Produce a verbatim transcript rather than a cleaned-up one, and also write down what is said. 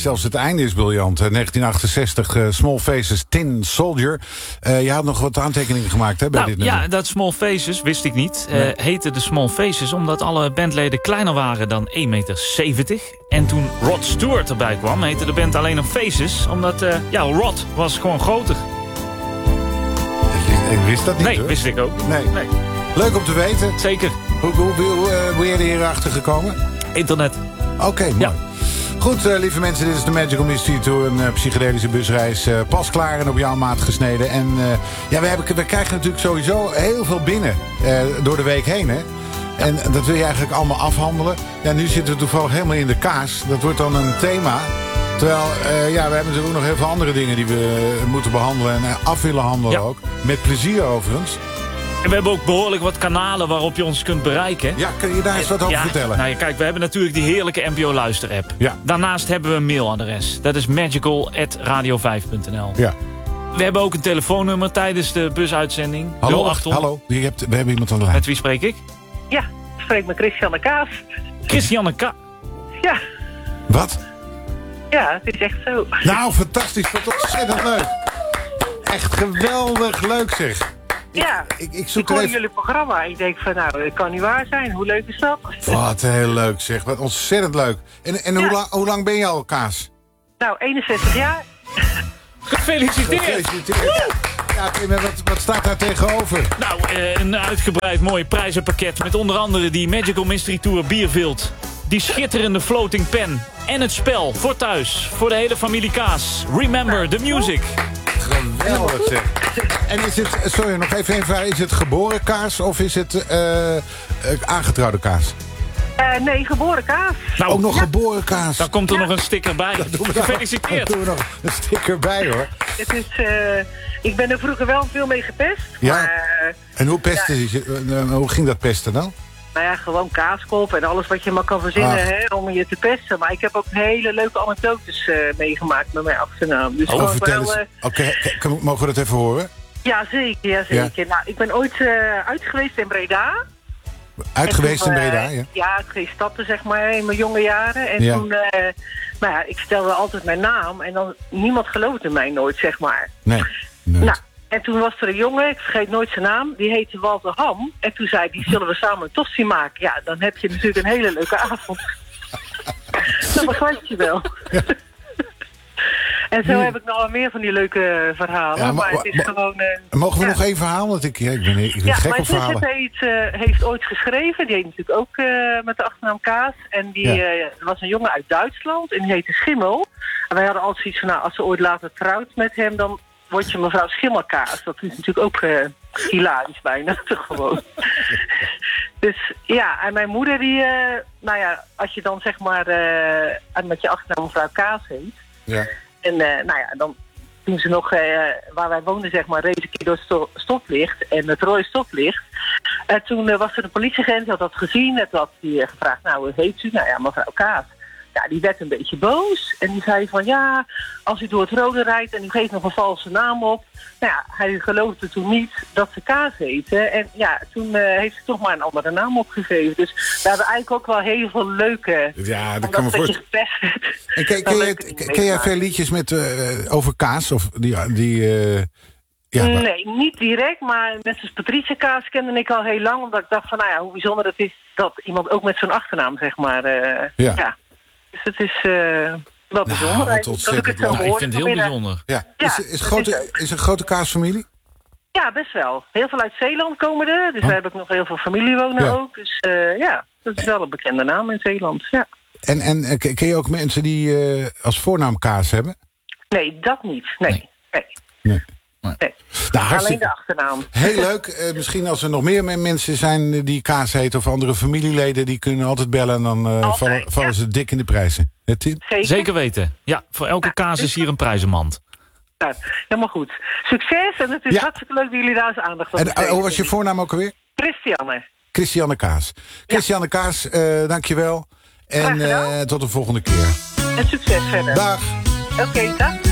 zelfs het einde is briljant. Uh, negentien achtenzestig, uh, Small Faces, Tin Soldier. Uh, je had nog wat aantekeningen gemaakt, hè, bij nou, dit nummer. Ja, dat Small Faces, wist ik niet, uh, nee. heette de Small Faces... omdat alle bandleden kleiner waren dan één meter zeventig. En toen Rod Stewart erbij kwam, heette de band alleen nog Faces... omdat, uh, ja, Rod was gewoon groter. Ik wist dat niet, Nee, hoor. wist ik ook. Nee. nee. Leuk om te weten. Zeker. Hoe, hoe, hoe, hoe uh, ben je er hierachter gekomen? Internet. Oké, okay, mooi. Ja. Goed, uh, lieve mensen, dit is de Magical Mystery Tour. Een uh, psychedelische busreis. Uh, pas klaar en op jouw maat gesneden. En uh, ja, we, hebben, we krijgen natuurlijk sowieso heel veel binnen uh, door de week heen, hè? En dat wil je eigenlijk allemaal afhandelen. Ja, nu zitten we toevallig helemaal in de kaas. Dat wordt dan een thema. Terwijl, uh, ja, we hebben natuurlijk ook nog heel veel andere dingen die we uh, moeten behandelen. En uh, af willen handelen ja. ook. Met plezier overigens. En we hebben ook behoorlijk wat kanalen waarop je ons kunt bereiken. Ja, kun je daar eens wat over ja, vertellen? Nou ja, kijk, we hebben natuurlijk die heerlijke N P O Luister-app. Ja. Daarnaast hebben we een mailadres. Dat is magical at radio vijf punt n l. Ja. We hebben ook een telefoonnummer tijdens de busuitzending. Hallo, nul acht honderd. hallo. Je hebt, we hebben iemand aan de lijn. Met wie spreek ik? Ja, ik spreek met Christiane Kaas. Christiane Kaas. Ja. Wat? Ja, het is echt zo. Nou, fantastisch. Wat ontzettend leuk. Echt geweldig leuk, zeg. Ja, ik, ik, ik zoek ik hoor even... jullie programma. Ik denk van, nou, het kan niet waar zijn. Hoe leuk is dat? Wat heel leuk, zeg. Wat ontzettend leuk. En, en ja. hoe, lang, hoe lang ben je al, Kaas? Nou, eenenzestig jaar. Gefeliciteerd. Gefeliciteerd. Ja, wat, wat staat daar tegenover? Nou, uh, een uitgebreid mooi prijzenpakket met onder andere die Magical Mystery Tour Biervilt. Die schitterende floating pen. En het spel voor thuis. Voor de hele familie Kaas. Remember the music. Geweldig, zeg. En is het, sorry, nog even een vraag. Is het geboren kaas of is het uh, uh, aangetrouwde kaas? Uh, nee, geboren kaas. Nou, ook nog ja. geboren kaas. Dan komt er ja. nog een sticker bij. Gefeliciteerd. Dan doen we nog een sticker bij, hoor. Het is, uh, ik ben er vroeger wel veel mee gepest. Ja. Maar, uh, en hoe, pesten ja. je, uh, hoe ging dat pesten dan? Nou ja, gewoon kaaskop en alles wat je maar kan verzinnen hè, om je te pesten. Maar ik heb ook hele leuke anekdotes uh, meegemaakt met mijn achternaam. Dus oh, vertel wel, eens. Uh, Oké, okay. Mogen we dat even horen? Ja, zeker. Ja, zeker. Ja. Nou, ik ben ooit uh, uit geweest in Breda. Uit geweest in Breda, uh, ja? Ja, ik ging stappen, zeg maar, in mijn jonge jaren. En ja. toen, uh, nou ja, ik stelde altijd mijn naam. En dan, niemand geloofde mij nooit, zeg maar. Nee, nooit. Nou, en toen was er een jongen, ik vergeet nooit zijn naam, die heette Walter Ham. En toen zei hij, zullen we samen een tosti maken? Ja, dan heb je natuurlijk een hele leuke avond. Dat begrijp je wel. Ja. En zo heb ik nog wel meer van die leuke verhalen. Ja, maar, maar het is maar, gewoon... Uh, mogen we ja. nog één verhaal? Want ik, ja, ik ben, ik ben ja, gek op verhalen. Ja, mijn zus heeft, uh, heeft ooit geschreven. Die heet natuurlijk ook uh, met de achternaam Kaas. En die ja. uh, was een jongen uit Duitsland. En die heette Schimmel. En wij hadden altijd zoiets van, nou, als ze ooit later trouwt met hem, dan word je mevrouw Schimmelkaas. Dat is natuurlijk ook uh, hilarisch bijna, toch gewoon. Dus ja, en mijn moeder die, uh, nou ja, als je dan zeg maar uh, met je achternaam mevrouw Kaas heet. Ja. En uh, nou ja, dan toen ze nog, uh, waar wij woonden zeg maar, reed een keer door het sto- stoplicht. En het rode stoplicht. En uh, toen uh, was er een politieagent, had dat gezien. En toen had hij uh, gevraagd, nou, hoe heet u? Nou ja, mevrouw Kaas. Ja, die werd een beetje boos. En die zei van, ja, als u door het rode rijdt en u geeft nog een valse naam op. Nou ja, hij geloofde toen niet dat ze Kaas heette. En ja, toen uh, heeft ze toch maar een andere naam opgegeven. Dus we hebben eigenlijk ook wel heel veel leuke... Ja, dat kan me voorstellen. En ken, ken, je, ken jij veel liedjes met, uh, over kaas? Of die... die uh... Ja, maar... Nee, niet direct, maar net zoals Patricia Kaas kende ik al heel lang. Omdat ik dacht van, nou ja, hoe bijzonder het is dat iemand ook met zo'n achternaam, zeg maar... Uh, ja. ja. Dus het is uh, wel bijzonder. Nou, dat ik, het nou, ik vind het heel bijzonder. Ja. Ja, is, is, grote, is een grote kaasfamilie? Ja, best wel. Heel veel uit Zeeland komen er. Dus oh. daar heb ik nog heel veel familie wonen ja. ook. Dus uh, ja, dat is wel een bekende naam in Zeeland. Ja. En, en ken je ook mensen die uh, als voornaam Kaas hebben? Nee, dat niet. Nee. nee. nee. nee. Nee. Nou, alleen de achternaam. Heel leuk. Uh, misschien als er nog meer mensen zijn die Kaas heten... of andere familieleden, die kunnen altijd bellen... en dan uh, vallen, vallen ja. ze dik in de prijzen. He, Tim? Zeker? Zeker weten. Ja, voor elke ja, kaas is hier een prijzenmand. Ja, helemaal goed. Succes en het is ja. hartstikke leuk dat jullie daar eens aandacht aan hebben. Hoe was je voornaam ook alweer? Christiane. Christiane Kaas. Christiane ja. Kaas, uh, dankjewel. En uh, tot de volgende keer. En succes verder. Dag. Oké, okay, dag.